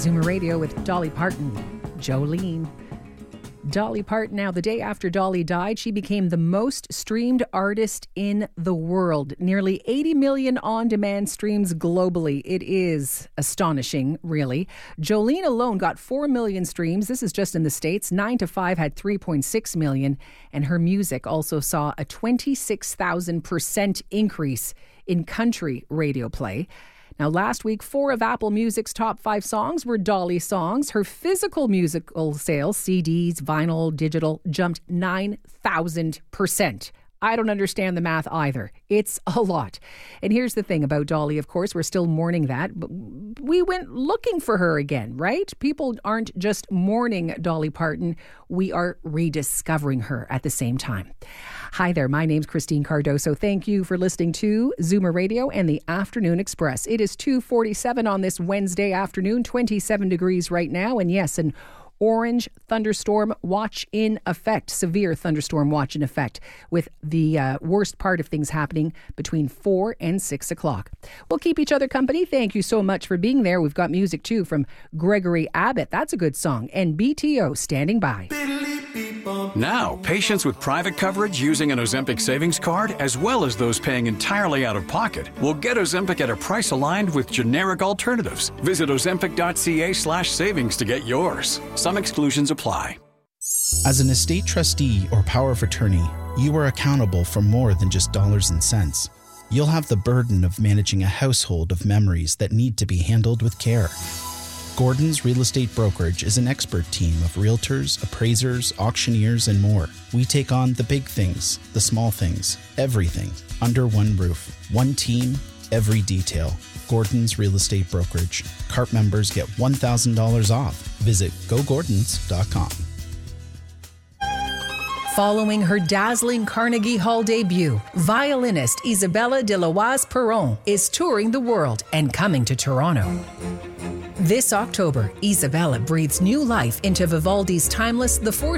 Zoomer Radio with Dolly Parton, Jolene. Dolly Parton, now the day after Dolly died, she became the most streamed artist in the world. Nearly 80 million on-demand streams globally. It is astonishing, really. Jolene alone got 4 million streams. This is just in the States. 9 to 5 had 3.6 million. And her music also saw a 26,000% increase in country radio play. Now, last week, 4 of Apple Music's top 5 songs were Dolly songs. Her physical musical sales, CDs, vinyl, digital, jumped 9,000%. I don't understand the math either. It's a lot. And here's the thing about Dolly, of course, we're still mourning that, but we went looking for her again, right? People aren't just mourning Dolly Parton. We are rediscovering her at the same time. Hi there, my name's Christine Cardoso. Thank you for listening to Zoomer Radio and the Afternoon Express. It is 2:47 on this Wednesday afternoon, 27 degrees right now, and yes, an orange thunderstorm watch in effect, severe thunderstorm watch in effect, with the worst part of things happening between 4 and 6 o'clock. We'll keep each other company. Thank you so much for being there. We've got music too from Gregory Abbott. That's a good song. And BTO standing by. Now, patients with private coverage using an Ozempic savings card, as well as those paying entirely out of pocket, will get Ozempic at a price aligned with generic alternatives. Visit ozempic.ca/savings to get yours. Some exclusions apply. As an estate trustee or power of attorney, you are accountable for more than just dollars and cents. You'll have the burden of managing a household of memories that need to be handled with care. Gordon's Real Estate Brokerage is an expert team of realtors, appraisers, auctioneers, and more. We take on the big things, the small things, everything, under one roof. One team, every detail. Gordon's Real Estate Brokerage. CARP members get $1,000 off. Visit gogordons.com. Following her dazzling Carnegie Hall debut, violinist Isabella de Loise-Perron is touring the world and coming to Toronto. This October, Isabella breathes new life into Vivaldi's timeless The Four